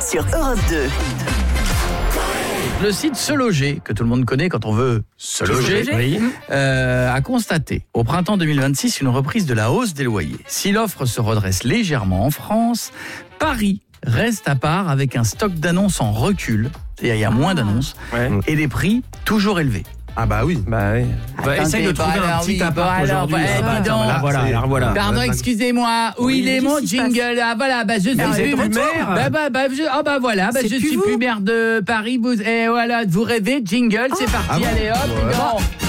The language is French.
sur Europe 2. Le site Se Loger, que tout le monde connaît quand on veut se loger, a constaté au printemps 2026 une reprise de la hausse des loyers. Si l'offre se redresse légèrement en France, Paris reste à part avec un stock d'annonces en recul, c'est-à-dire il y a moins d'annonces, et des prix toujours élevés. Ah bah oui. Essaye de trouver un petit appart aujourd'hui. Voilà. Pardon, excusez-moi. Où il est mon jingle? Ah voilà, je suis plus maire. Je suis plus maire de Paris. Et voilà, vous rêvez, jingle, c'est parti, allez hop.